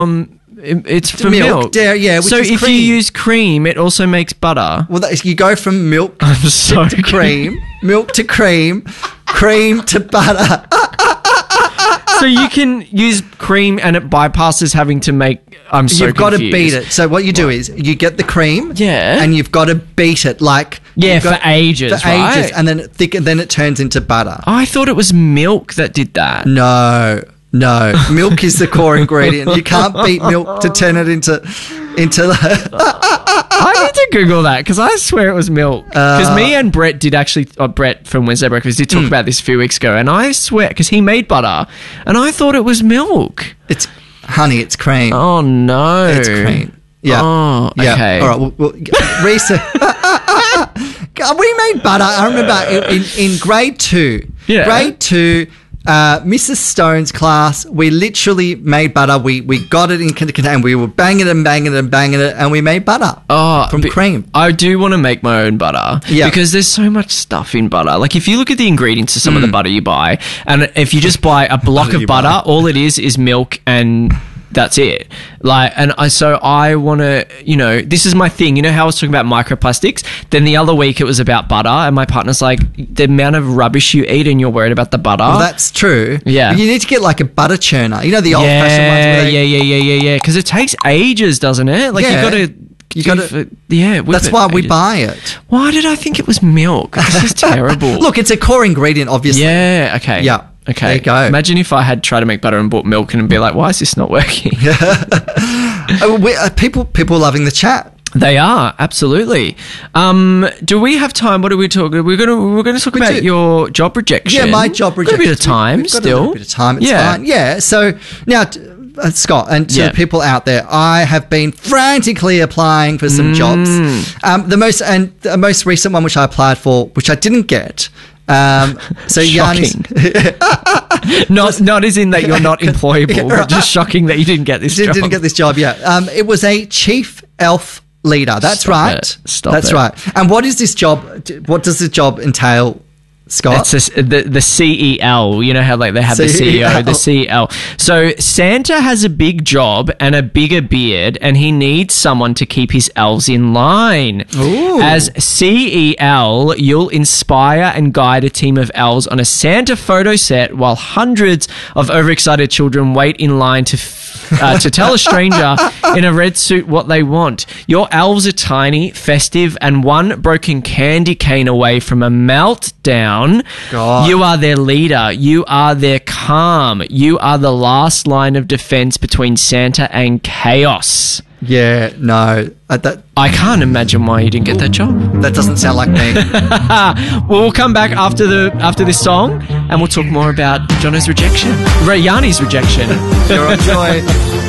It's for milk. Yeah, which so is if cream. you use cream, it also makes butter. Well, you go from milk to cream, milk to cream, cream to butter. So you can use cream and it bypasses having to make... You've got to beat it. So what you do is you get the cream, and you've got to beat it for ages, right? and then it turns into butter. Oh, I thought it was milk that did that. No, milk is the core ingredient. You can't beat milk to turn it into. I need to Google that because I swear it was milk. Because me and Brett Brett from Wednesday Breakfast did talk about this a few weeks ago, and I swear because he made butter, and I thought it was milk. It's honey. It's cream. Oh no, it's cream. Yeah. Oh, okay. Yeah. All right. Well, research. We made butter. I remember in grade 2. Yeah. Grade 2. Mrs. Stone's class, we literally made butter. We got it in container and we were banging it, and we made butter from cream. I do want to make my own butter because there's so much stuff in butter. Like if you look at the ingredients of some of the butter you buy, and if you just buy a block of butter, all it is milk and that's it. So I want to, this is my thing. You know how I was talking about microplastics? Then the other week it was about butter, and my partner's like, the amount of rubbish you eat and you're worried about the butter. Well, that's true. Yeah. You need to get like a butter churner. You know, the old-fashioned ones where Yeah. Because it takes ages, doesn't it? Like you got to... That's why we buy it. Why did I think it was milk? This is terrible. Look, it's a core ingredient, obviously. Yeah, okay. Yeah. Okay. There you go. Imagine if I had tried to make butter and bought milk and be like, why is this not working? People loving the chat. They are, absolutely. Do we have time? What are we talking? We're going to talk about your job rejection. Yeah, my job rejection. Got a bit of time We've got still. A little bit of time. It's fine. Yeah. So now, Scott, and to the people out there, I have been frantically applying for some jobs. The most recent one, which I applied for, which I didn't get. So shocking. Not as in that you're not employable, but just shocking that you didn't get this job. Didn't get this job, yeah. It was a chief elf leader. That's right. That's right. And what is this job? What does this job entail, Scott? It's the CEL. You know how they have the CEO, the CEL. So Santa has a big job and a bigger beard, and he needs someone to keep his elves in line. Ooh. As CEL, you'll inspire and guide a team of elves on a Santa photo set while hundreds of overexcited children wait in line to tell a stranger in a red suit what they want. Your elves are tiny, festive, and one broken candy cane away from a meltdown. God. You are their leader. You are their calm. You are the last line of defense between Santa and chaos. Yeah, no. I can't imagine why you didn't get that job. That doesn't sound like me. Well, we'll come back after this song, and we'll talk more about Jono's rejection. Yanni's rejection. Enjoy.